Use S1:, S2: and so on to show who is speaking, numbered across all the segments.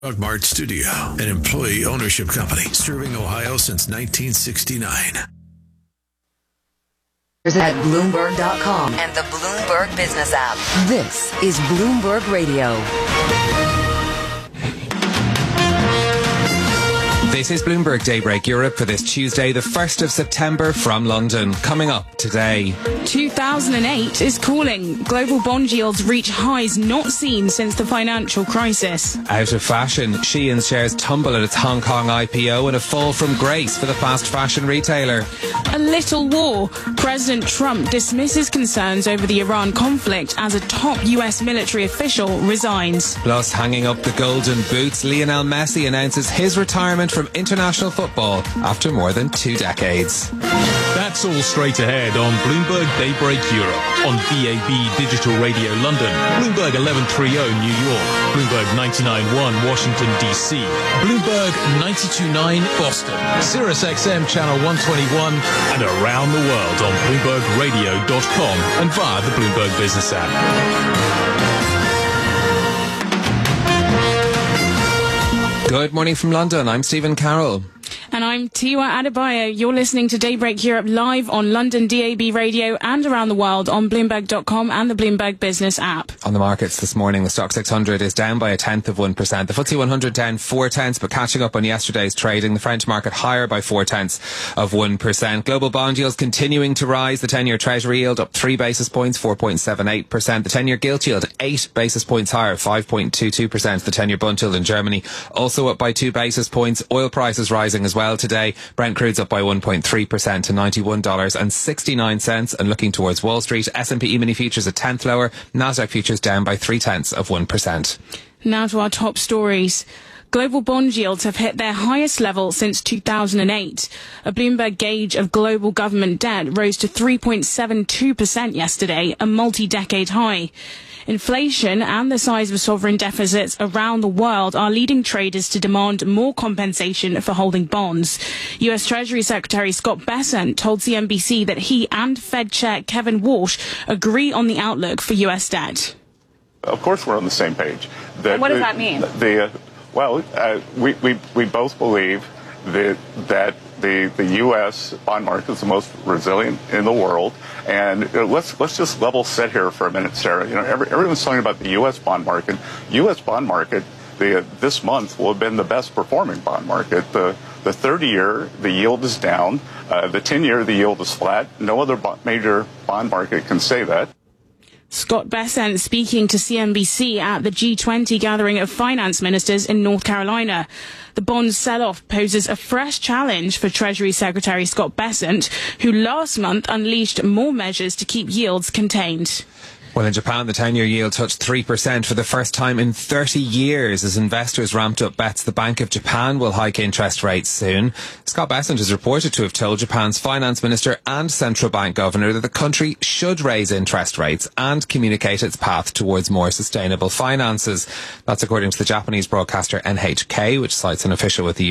S1: Mart Studio, an employee ownership company serving Ohio since 1969.
S2: At Bloomberg.com and the Bloomberg Business app. This is Bloomberg Radio.
S3: This is Bloomberg Daybreak Europe for this Tuesday, the 1st of September from London. Coming up today.
S4: 2008 is cooling. Global bond yields reach highs not seen since the financial crisis.
S3: Out of fashion, Shein's shares tumble at its Hong Kong IPO and a fall from grace for the fast fashion retailer.
S4: A little war. President Trump dismisses concerns over the Iran conflict as a top US military official resigns.
S3: Plus, hanging up the golden boots, Lionel Messi announces his retirement from international football after more than 2 decades.
S5: That's all straight ahead on Bloomberg Daybreak Europe, on DAB Digital Radio London, Bloomberg 1130 New York, Bloomberg 99.1 Washington DC, Bloomberg 92.9 Boston, Sirius XM Channel 121, and around the world on BloombergRadio.com and via the Bloomberg Business app.
S3: Good morning from London. I'm Stephen Carroll.
S4: And I'm Tiwa Adebayo. You're listening to Daybreak Europe live on London DAB Radio and around the world on Bloomberg.com and the Bloomberg Business app.
S3: On the markets this morning, the Stock 600 is down by 0.1%. The FTSE 100 down 0.4%, but catching up on yesterday's trading. The French market higher by 0.4%. Global bond yields continuing to rise. The 10-year Treasury yield up 3 basis points, 4.78%. The 10-year gilt yield 8 basis points higher, 5.22%. The 10-year bund yield in Germany also up by 2 basis points. Oil prices rising as well today. Brent crude's up by 1.3% to $91.69. And looking towards Wall Street, S&P E-mini futures a tenth lower. Nasdaq futures down by 0.3%.
S4: Now to our top stories. Global bond yields have hit their highest level since 2008. A Bloomberg gauge of global government debt rose to 3.72% yesterday, a multi-decade high. Inflation and the size of sovereign deficits around the world are leading traders to demand more compensation for holding bonds. US Treasury Secretary Scott Bessent told CNBC that he and Fed Chair Kevin Walsh agree on the outlook for US debt.
S6: Of course we're on the same page.
S4: What does that mean?
S6: We both believe that the U.S. bond market is the most resilient in the world. And let's just level set here for a minute, Sarah. You know, everyone's talking about the U.S. bond market. U.S. bond market this month will have been the best performing bond market. The 30-year, the yield is down. The 10-year, the yield is flat. No other major bond market can say that.
S4: Scott Bessent speaking to CNBC at the G20 gathering of finance ministers in North Carolina. The bond sell-off poses a fresh challenge for Treasury Secretary Scott Bessent, who last month unleashed more measures to keep yields contained.
S3: Well, in Japan, the 10-year yield touched 3% for the first time in 30 years as investors ramped up bets the Bank of Japan will hike interest rates soon. Scott Bessent is reported to have told Japan's finance minister and central bank governor that the country should raise interest rates and communicate its path towards more sustainable finances. That's according to the Japanese broadcaster NHK, which cites an interview with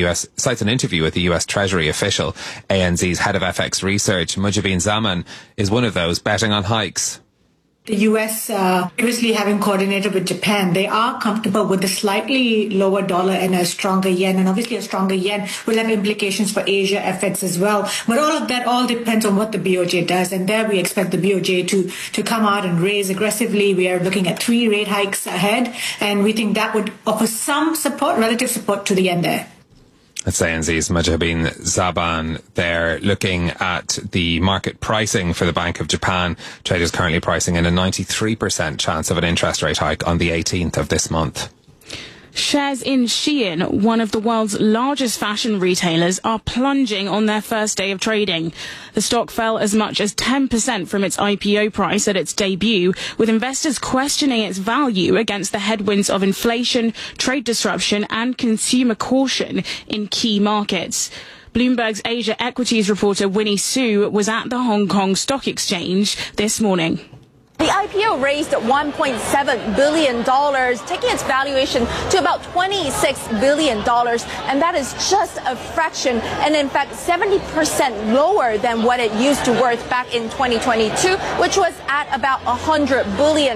S3: the US Treasury official. ANZ's head of FX research, Mujibin Zaman, is one of those betting on hikes.
S7: The U.S. Previously having coordinated with Japan, they are comfortable with a slightly lower dollar and a stronger yen. And obviously a stronger yen will have implications for Asia FX as well. But all of that all depends on what the BOJ does. And there we expect the BOJ to come out and raise aggressively. We are looking at 3 rate hikes ahead. And we think that would offer some support, relative support to the yen there.
S3: That's ANZ's Mujibin Zaban there, looking at the market pricing for the Bank of Japan. Traders currently pricing in a 93% chance of an interest rate hike on the 18th of this month.
S4: Shares in Shein, one of the world's largest fashion retailers, are plunging on their first day of trading. The stock fell as much as 10% from its IPO price at its debut, with investors questioning its value against the headwinds of inflation, trade disruption and consumer caution in key markets. Bloomberg's Asia equities reporter Winnie Su was at the Hong Kong Stock Exchange this morning.
S8: The IPO raised $1.7 billion, taking its valuation to about $26 billion. And that is just a fraction, and in fact 70% lower than what it used to worth back in 2022, which was at about $100 billion.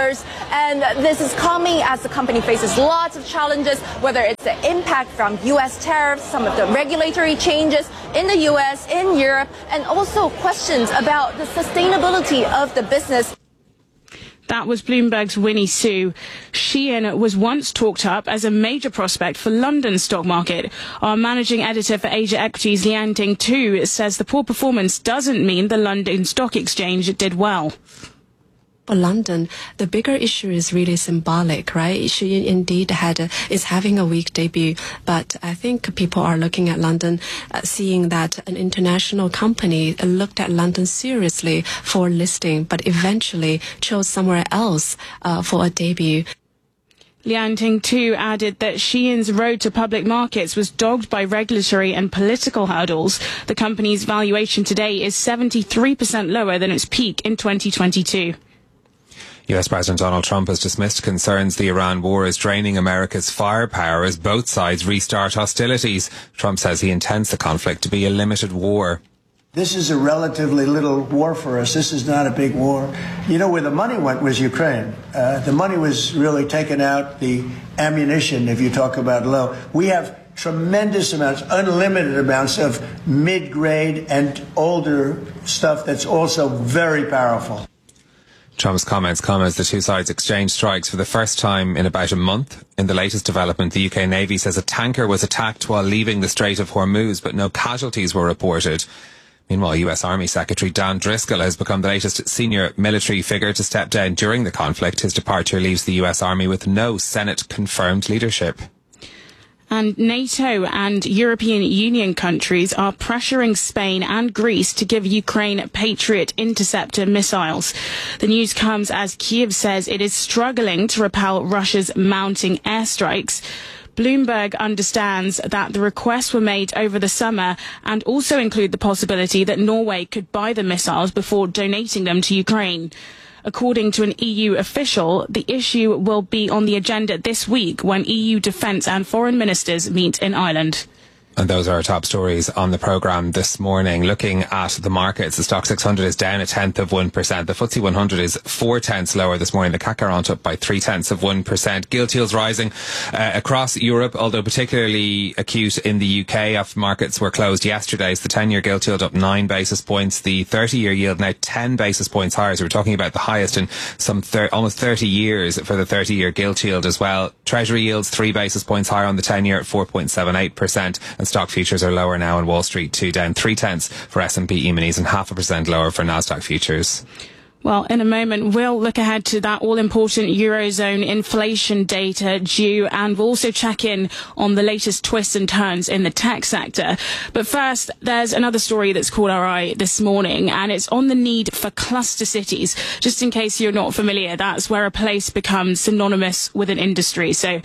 S8: And this is coming as the company faces lots of challenges, whether it's the impact from U.S. tariffs, some of the regulatory changes in the U.S., in Europe, and also questions about the sustainability of the business.
S4: That was Bloomberg's Winnie Su. Shein was once talked up as a major prospect for London's stock market. Our managing editor for Asia Equities, Liang-Ting Tu, says the poor performance doesn't mean the London Stock Exchange did well.
S9: For London, the bigger issue is really symbolic, right? Shein indeed is having a weak debut, but I think people are looking at London, seeing that an international company looked at London seriously for listing, but eventually chose somewhere else for a debut.
S4: Liang-Ting Tu added that Shein's road to public markets was dogged by regulatory and political hurdles. The company's valuation today is 73% lower than its peak in 2022.
S3: US President Donald Trump has dismissed concerns the Iran war is draining America's firepower as both sides restart hostilities. Trump says he intends the conflict to be a limited war.
S10: This is a relatively little war for us. This is not a big war. You know, where the money went was Ukraine. The money was really taken out, the ammunition, if you talk about low. We have tremendous amounts, unlimited amounts of mid-grade and older stuff that's also very powerful.
S3: Trump's comments come as the two sides exchange strikes for the first time in about a month. In the latest development, the UK Navy says a tanker was attacked while leaving the Strait of Hormuz, but no casualties were reported. Meanwhile, US Army Secretary Dan Driscoll has become the latest senior military figure to step down during the conflict. His departure leaves the US Army with no Senate-confirmed leadership.
S4: And NATO and European Union countries are pressuring Spain and Greece to give Ukraine Patriot interceptor missiles. The news comes as Kyiv says it is struggling to repel Russia's mounting airstrikes. Bloomberg understands that the requests were made over the summer and also include the possibility that Norway could buy the missiles before donating them to Ukraine. According to an EU official, the issue will be on the agenda this week when EU defence and foreign ministers meet in Ireland.
S3: And those are our top stories on the programme this morning. Looking at the markets, the Stock 600 is down 0.1%. The FTSE 100 is 0.4 lower this morning. The CAC 40 up by 0.3%. Gilt yields rising across Europe, although particularly acute in the UK after markets were closed yesterday. So the 10-year gilt yield up 9 basis points. The 30-year yield now 10 basis points higher. So we're talking about the highest in some almost 30 years for the 30-year gilt yield as well. Treasury yields 3 basis points higher on the 10-year at 4.78%. And stock futures are lower now on Wall Street too, down 0.3 for S&P E-minis and 0.5% lower for Nasdaq futures.
S4: Well, in a moment, we'll look ahead to that all-important Eurozone inflation data due, and we'll also check in on the latest twists and turns in the tech sector. But first, there's another story that's caught our eye this morning, and it's on the need for cluster cities. Just in case you're not familiar, that's where a place becomes synonymous with an industry. So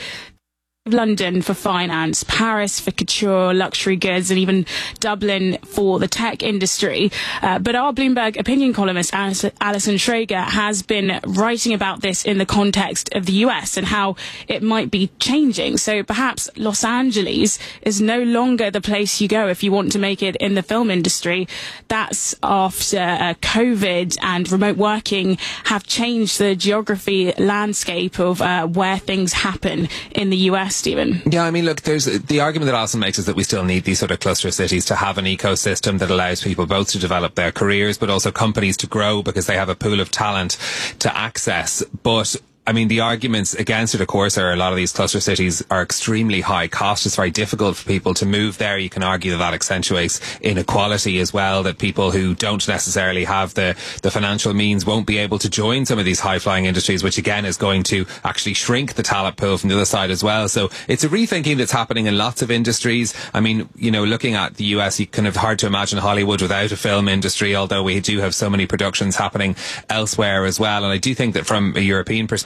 S4: London for finance, Paris for couture, luxury goods, and even Dublin for the tech industry. But our Bloomberg opinion columnist, Alison Schrager, has been writing about this in the context of the US and how it might be changing. So perhaps Los Angeles is no longer the place you go if you want to make it in the film industry. That's after COVID and remote working have changed the geography landscape of where things happen in the US. Stephen?
S3: Yeah, I mean, look, there's the argument that Alison makes is that we still need these sort of cluster cities to have an ecosystem that allows people both to develop their careers, but also companies to grow because they have a pool of talent to access. But I mean, the arguments against it, of course, are a lot of these cluster cities are extremely high cost. It's very difficult for people to move there. You can argue that that accentuates inequality as well, that people who don't necessarily have the financial means won't be able to join some of these high-flying industries, which again is going to actually shrink the talent pool from the other side as well. So it's a rethinking that's happening in lots of industries. I mean, you know, looking at the US, you kind of hard to imagine Hollywood without a film industry, although we do have so many productions happening elsewhere as well. And I do think that from a European perspective,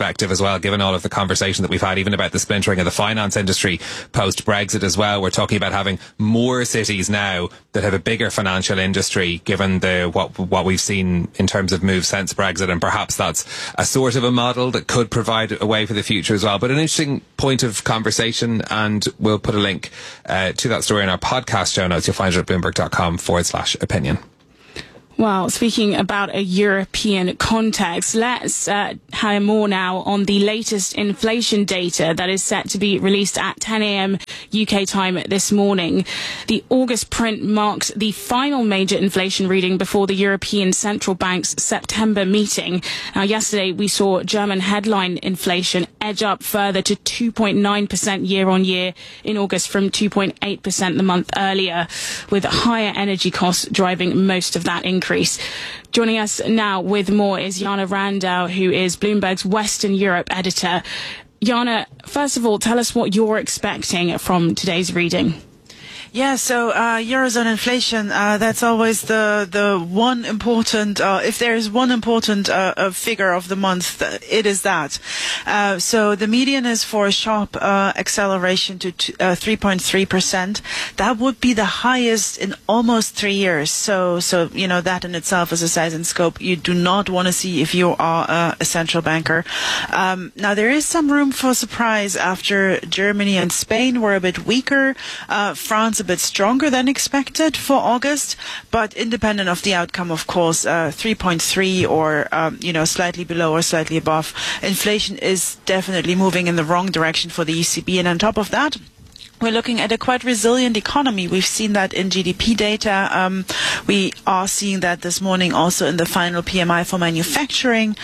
S3: perspective as well, given all of the conversation that we've had, even about the splintering of the finance industry post-Brexit as well. We're talking about having more cities now that have a bigger financial industry, given what we've seen in terms of moves since Brexit, and perhaps that's a sort of a model that could provide a way for the future as well. But an interesting point of conversation, and we'll put a link to that story in our podcast show notes. You'll find it at bloomberg.com/opinion.
S4: Well, speaking about a European context, let's hear more now on the latest inflation data that is set to be released at 10 a.m. UK time this morning. The August print marks the final major inflation reading before the European Central Bank's September meeting. Now, yesterday we saw German headline inflation edge up further to 2.9% year on year in August from 2.8% the month earlier, with higher energy costs driving most of that increase. Joining us now with more is Jana Randau, who is Bloomberg's Western Europe editor. Jana, first of all, tell us what you're expecting from today's reading.
S11: Yeah, so Eurozone inflation, that's always the one important, if there is one important figure of the month, it is that. So the median is for a sharp acceleration to 3.3%. That would be the highest in almost 3 years. So you know, that in itself is a size and scope you do not want to see if you are a central banker. Now, there is some room for surprise after Germany and Spain were a bit weaker. France a bit stronger than expected for August, but independent of the outcome, of course, 3.3 or slightly below or slightly above, inflation is definitely moving in the wrong direction for the ECB. And on top of that, we're looking at a quite resilient economy. We've seen that in GDP data. We are seeing that this morning also in the final PMI for manufacturing.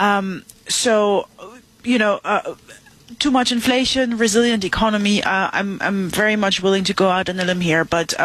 S11: Too much inflation, resilient economy. I'm very much willing to go out on a limb here, but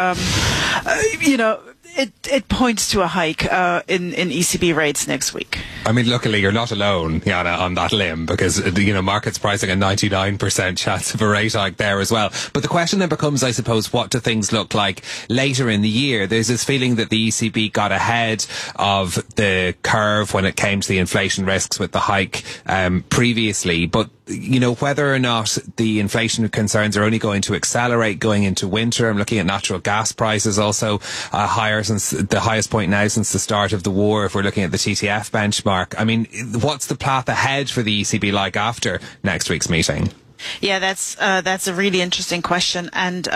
S11: it points to a hike in ECB rates next week.
S3: I mean, luckily you're not alone, Jana, on that limb, because markets pricing a 99% chance of a rate hike there as well. But the question then becomes, I suppose, what do things look like later in the year? There's this feeling that the ECB got ahead of the curve when it came to the inflation risks with the hike previously, but whether or not the inflation concerns are only going to accelerate going into winter. I'm looking at natural gas prices also higher since the highest point now since the start of the war. If we're looking at the TTF benchmark, I mean, what's the path ahead for the ECB like after next week's meeting?
S11: Yeah, that's a really interesting question, and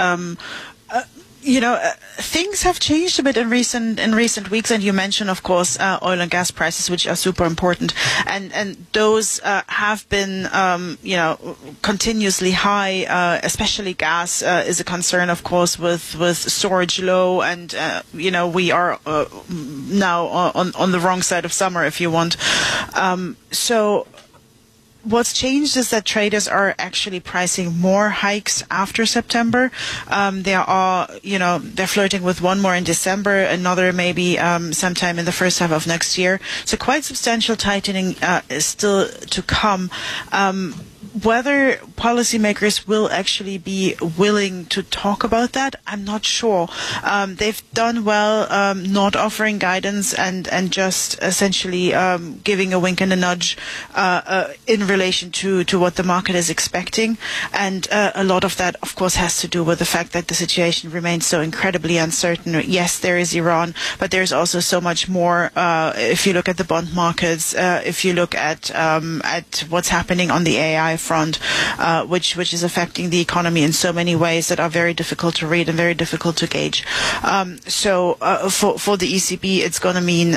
S11: things have changed a bit in recent weeks, and you mentioned, of course, oil and gas prices, which are super important, and those have been, continuously high. Especially gas is a concern, of course, with storage low, and we are now on the wrong side of summer, if you want. So what's changed is that traders are actually pricing more hikes after September. They're flirting with one more in December, another maybe sometime in the first half of next year. So quite substantial tightening is still to come. Whether policymakers will actually be willing to talk about that, I'm not sure. They've done well not offering guidance and just essentially giving a wink and a nudge in relation to what the market is expecting. And a lot of that, of course, has to do with the fact that the situation remains so incredibly uncertain. Yes, there is Iran, but there's also so much more. If you look at the bond markets, if you look at what's happening on the AI front, which is affecting the economy in so many ways that are very difficult to read and very difficult to gauge. So for the ECB, it's going to mean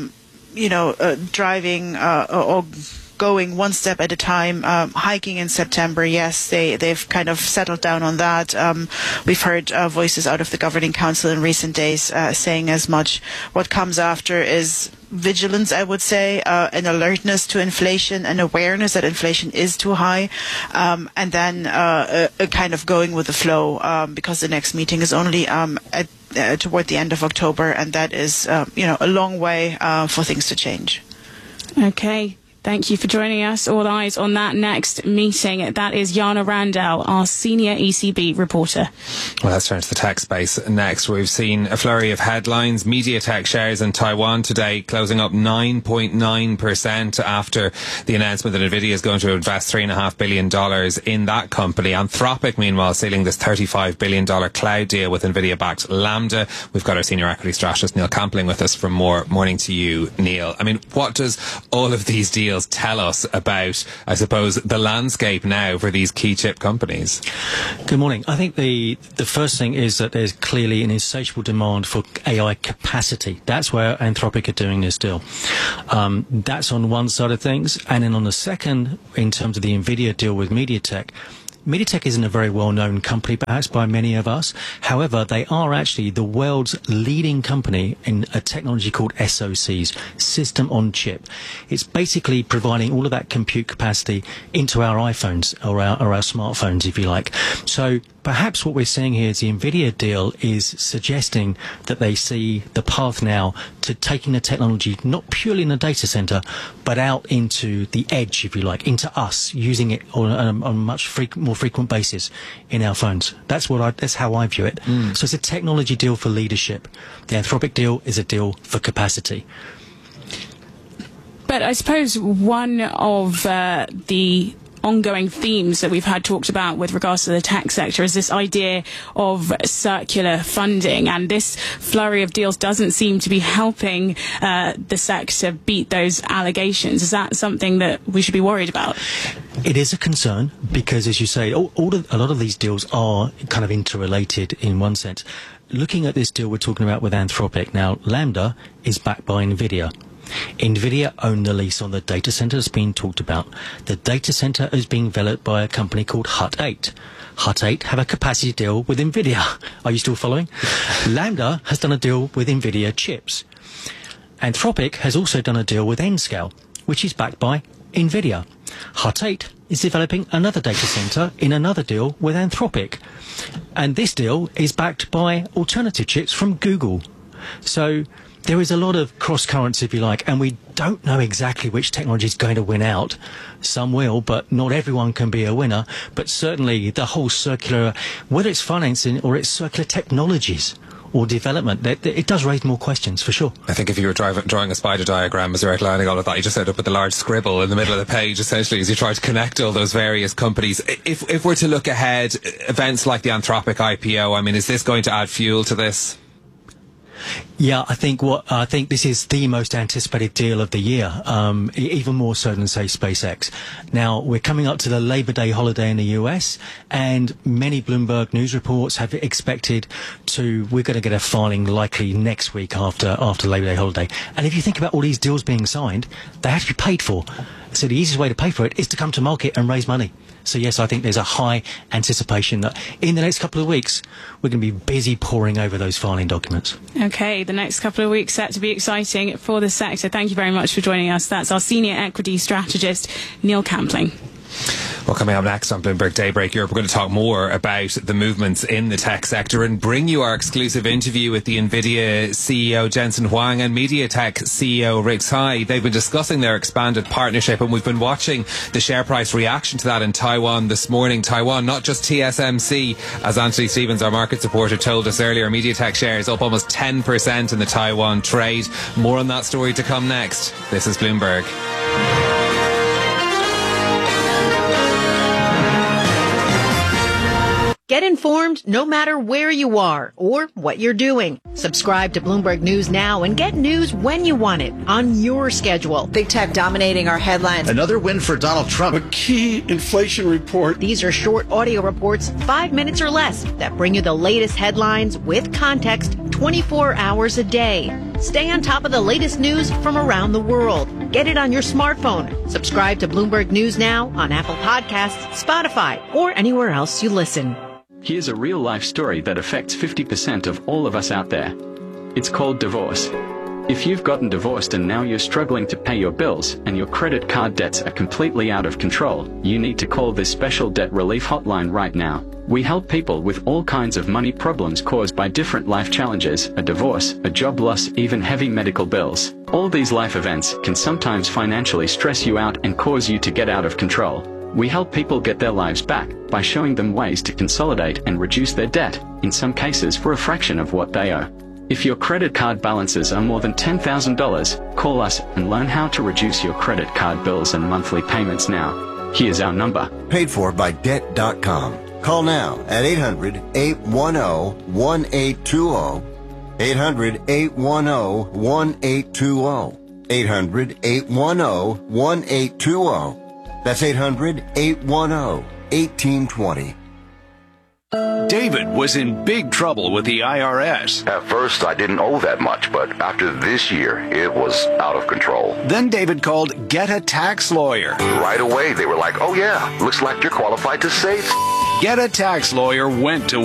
S11: driving or going one step at a time, hiking in September. Yes, they've kind of settled down on that. We've heard voices out of the Governing Council in recent days saying as much. What comes after is vigilance, I would say, an alertness to inflation, an awareness that inflation is too high, and then a kind of going with the flow, because the next meeting is only toward the end of October, and that is a long way for things to change.
S4: Okay. Thank you for joining us. All eyes on that next meeting. That is Jana Randell, our senior ECB reporter.
S3: Well, let's turn to the tech space next. We've seen a flurry of headlines. MediaTek shares in Taiwan today closing up 9.9% after the announcement that NVIDIA is going to invest $3.5 billion in that company. Anthropic, meanwhile, sealing this $35 billion cloud deal with NVIDIA-backed Lambda. We've got our senior equity strategist, Neil Campling, with us from more. Morning to you, Neil. I mean, what does all of these deals tell us about, I suppose, the landscape now for these key chip companies?
S12: Good morning. I think the first thing is that there's clearly an insatiable demand for AI capacity. That's where Anthropic are doing this deal. That's on one side of things. And then on the second, in terms of the NVIDIA deal with MediaTek, MediaTek isn't a very well-known company, perhaps by many of us. However, they are actually the world's leading company in a technology called SoCs, System on Chip. It's basically providing all of that compute capacity into our iPhones or our smartphones, if you like. So perhaps what we're seeing here is the NVIDIA deal is suggesting that they see the path now to taking the technology not purely in the data center, but out into the edge, if you like, into us, using it on a much more frequent basis in our phones. That's how I view it. So it's a technology deal for leadership. The Anthropic deal is a deal for capacity.
S4: But I suppose one of the ongoing themes that we've had talked about with regards to the tech sector is this idea of circular funding, and this flurry of deals doesn't seem to be helping the sector beat those allegations. Is that something that we should be worried about?
S12: It is a concern because, as you say, a lot of these deals are kind of interrelated in one sense. Looking at this deal we're talking about with Anthropic, now Lambda is backed by NVIDIA. NVIDIA own the lease on the data center that's being talked about. The data center is being developed by a company called Hut 8. Hut 8 have a capacity deal with NVIDIA. Are you still following? Lambda has done a deal with NVIDIA chips. Anthropic has also done a deal with Nscale, which is backed by NVIDIA. Hut 8 is developing another data center in another deal with Anthropic. And this deal is backed by alternative chips from Google. So there is a lot of cross currents, if you like, and we don't know exactly which technology is going to win out. Some will, but not everyone can be a winner. But certainly the whole circular, whether it's financing or it's circular technologies or development, it does raise more questions, for sure.
S3: I think if you were drawing a spider diagram as you're outlining all of that, you just end up with a large scribble in the middle of the page, essentially, as you try to connect all those various companies. If we're to look ahead, events like the Anthropic IPO, I mean, is this going to add fuel to this?
S12: Yeah, I think this is the most anticipated deal of the year, even more so than, say, SpaceX. Now, we're coming up to the Labor Day holiday in the US, and many Bloomberg News reports have expected we're going to get a filing likely next week after Labor Day holiday. And if you think about all these deals being signed, they have to be paid for. So the easiest way to pay for it is to come to market and raise money. So yes, I think there's a high anticipation that in the next couple of weeks, we're going to be busy poring over those filing documents.
S4: Okay, the next couple of weeks set to be exciting for the sector. Thank you very much for joining us. That's our senior equity strategist, Neil Campling.
S3: Well, coming up next on Bloomberg Daybreak Europe, we're going to talk more about the movements in the tech sector and bring you our exclusive interview with the NVIDIA CEO Jensen Huang and MediaTek CEO Rick Tsai. They've been discussing their expanded partnership, and we've been watching the share price reaction to that in Taiwan this morning. Taiwan, not just TSMC, as Anthony Stevens, our market supporter, told us earlier. MediaTek shares up almost 10% in the Taiwan trade. More on that story to come next. This is Bloomberg.
S13: Get informed no matter where you are or what you're doing. Subscribe to Bloomberg News now and get news when you want it on your schedule.
S14: Big tech dominating our headlines.
S15: Another win for Donald Trump.
S16: A key inflation report.
S13: These are short audio reports, 5 minutes or less, that bring you the latest headlines with context 24 hours a day. Stay on top of the latest news from around the world. Get it on your smartphone. Subscribe to Bloomberg News now on Apple Podcasts, Spotify, or anywhere else you listen.
S17: Here's a real-life story that affects 50% of all of us out there. It's called divorce.
S15: If you've gotten divorced and now you're struggling to pay your bills and your credit card debts are completely out of control, you need to call this special debt relief hotline right now. We help people with all kinds of money problems caused by different life challenges, a divorce, a job loss, even heavy medical bills. All these life events can sometimes financially stress you out and cause you to get out of control. We help people get their lives back by showing them ways to consolidate and reduce their debt, in some cases for a fraction of what they owe. If your credit card balances are more than $10,000, call us and learn how to reduce your credit card bills and monthly payments now. Here's our number.
S17: Paid for by Debt.com. Call now at 800-810-1820. 800-810-1820. 800-810-1820. That's 800-810-1820.
S18: David was in big trouble with the IRS.
S19: At first, I didn't owe that much, but after this year, it was out of control.
S18: Then David called Get a Tax Lawyer.
S19: Right away, they were like, oh yeah, looks like you're qualified to save.
S18: Get a Tax Lawyer went to